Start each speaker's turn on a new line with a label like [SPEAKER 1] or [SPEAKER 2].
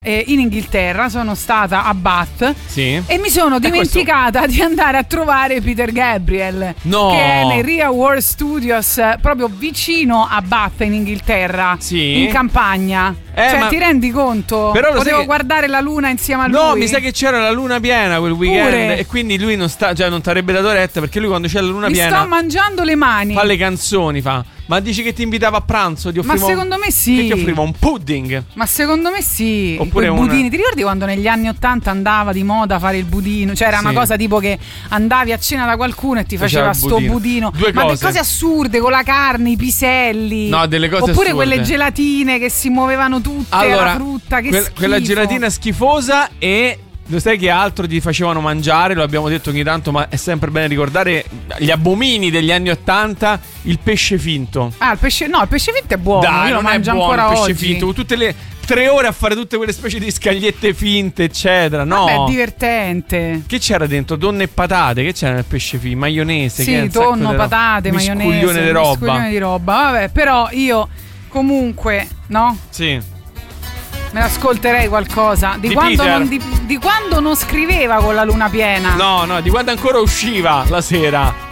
[SPEAKER 1] in Inghilterra, sono stata a Bath,
[SPEAKER 2] sì,
[SPEAKER 1] e mi sono dimenticata di andare a trovare Peter Gabriel, che è nei Real World Studios, proprio vicino a Bath in Inghilterra,
[SPEAKER 2] sì,
[SPEAKER 1] in campagna. Cioè, ti rendi conto?
[SPEAKER 2] Però
[SPEAKER 1] potevo guardare la luna insieme a lui.
[SPEAKER 2] No, mi sa che c'era la luna piena quel weekend. Pure. E quindi lui non ti avrebbe dato retta, perché lui quando c'è la luna piena
[SPEAKER 1] sto mangiando le mani.
[SPEAKER 2] Fa le canzoni, Ma dici che ti invitava a pranzo?
[SPEAKER 1] Ma secondo me sì.
[SPEAKER 2] Che ti offriva un pudding?
[SPEAKER 1] Ma secondo me sì.
[SPEAKER 2] Oppure
[SPEAKER 1] quei budini. Ti ricordi quando negli anni '80 andava di moda fare il budino? Cioè era una cosa tipo che andavi a cena da qualcuno e ti faceva sto budino. Ma che cose assurde, con la carne, i piselli.
[SPEAKER 2] No, delle cose
[SPEAKER 1] oppure
[SPEAKER 2] assurde.
[SPEAKER 1] Quelle gelatine che si muovevano tutte, la frutta,
[SPEAKER 2] quella gelatina schifosa. E lo sai che altro ti facevano mangiare? Lo abbiamo detto ogni tanto, ma è sempre bene ricordare gli abomini degli anni '80. Il pesce finto.
[SPEAKER 1] Il pesce finto è buono.
[SPEAKER 2] Dai,
[SPEAKER 1] io lo mangio
[SPEAKER 2] è buono
[SPEAKER 1] ancora
[SPEAKER 2] il pesce
[SPEAKER 1] oggi.
[SPEAKER 2] finto. Tutte le 3 ore a fare tutte quelle specie di scagliette finte, eccetera. No,
[SPEAKER 1] vabbè, è divertente.
[SPEAKER 2] Che c'era dentro? Tonno e patate. Che c'era nel pesce finto? Maionese.
[SPEAKER 1] Sì, tonno, patate, maionese. Miscuglione di roba. Vabbè, però io comunque, no?
[SPEAKER 2] Sì.
[SPEAKER 1] Me l'ascolterei qualcosa di quando non scriveva con la luna piena.
[SPEAKER 2] No, di quando ancora usciva la sera.